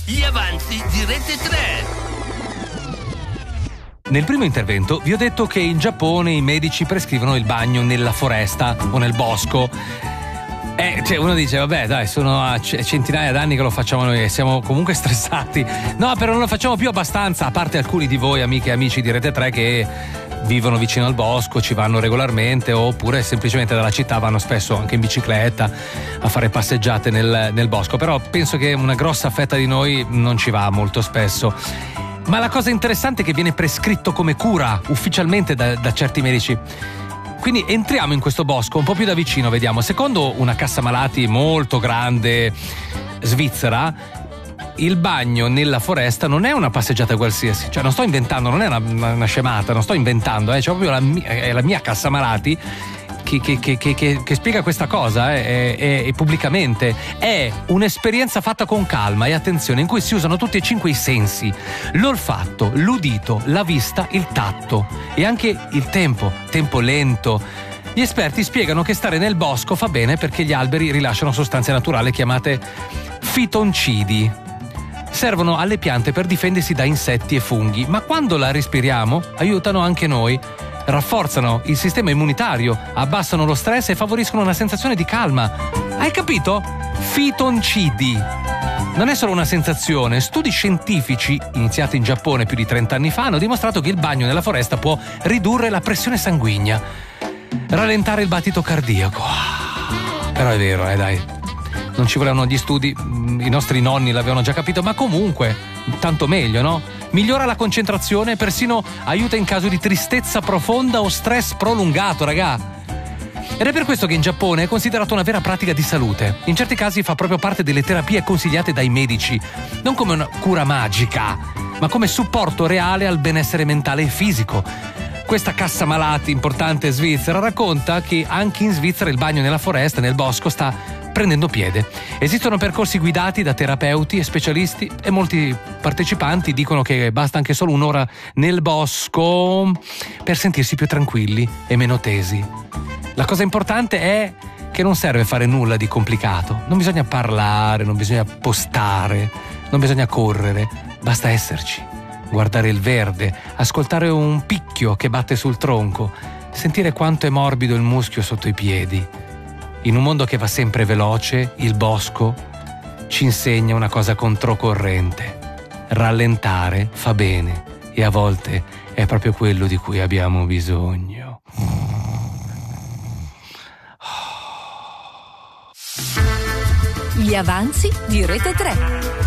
Gli avanzi di Rete 3. Nel primo intervento vi ho detto che in Giappone i medici prescrivono il bagno nella foresta o nel bosco. Uno dice, vabbè, dai, sono a centinaia d'anni che lo facciamo noi e siamo comunque stressati. No, però non lo facciamo più abbastanza, a parte alcuni di voi, amiche e amici di Rete 3, che vivono vicino al bosco, ci vanno regolarmente, oppure semplicemente dalla città vanno spesso anche in bicicletta a fare passeggiate nel bosco. Però penso che una grossa fetta di noi non ci va molto spesso. Ma la cosa interessante è che viene prescritto come cura ufficialmente da certi medici. Quindi entriamo in questo bosco un po' più da vicino, vediamo. Secondo una cassa malati molto grande svizzera, il bagno nella foresta non è una passeggiata qualsiasi. Cioè, non sto inventando, non è una scemata, non sto inventando, c'è proprio la mia cassa malati che spiega questa cosa e pubblicamente. È un'esperienza fatta con calma e attenzione, in cui si usano tutti e 5 i sensi: l'olfatto, l'udito, la vista, il tatto e anche il tempo lento. Gli esperti spiegano che stare nel bosco fa bene perché gli alberi rilasciano sostanze naturali chiamate fitoncidi. Servono alle piante per difendersi da insetti e funghi, ma quando la respiriamo aiutano anche noi. Rafforzano il sistema immunitario, abbassano lo stress e favoriscono una sensazione di calma. Hai capito? Fitoncidi. Non è solo una sensazione. Studi scientifici, iniziati in Giappone più di 30 anni fa, hanno dimostrato che il bagno nella foresta può ridurre la pressione sanguigna, rallentare il battito cardiaco. Però è vero, dai. Non ci volevano gli studi, i nostri nonni l'avevano già capito, ma comunque, tanto meglio, no? Migliora la concentrazione e persino aiuta in caso di tristezza profonda o stress prolungato, ragà. Ed è per questo che in Giappone è considerato una vera pratica di salute. In certi casi fa proprio parte delle terapie consigliate dai medici, non come una cura magica, ma come supporto reale al benessere mentale e fisico. Questa cassa malati importante svizzera racconta che anche in Svizzera il bagno nella foresta, nel bosco, sta prendendo piede. Esistono percorsi guidati da terapeuti e specialisti e molti partecipanti dicono che basta anche solo un'ora nel bosco per sentirsi più tranquilli e meno tesi. La cosa importante è che non serve fare nulla di complicato. Non bisogna parlare, non bisogna postare, non bisogna correre, basta esserci. Guardare il verde, ascoltare un picchio che batte sul tronco, sentire quanto è morbido il muschio sotto i piedi. In un mondo che va sempre veloce, il bosco ci insegna una cosa controcorrente: rallentare fa bene e a volte è proprio quello di cui abbiamo bisogno. Gli avanzi di Rete 3.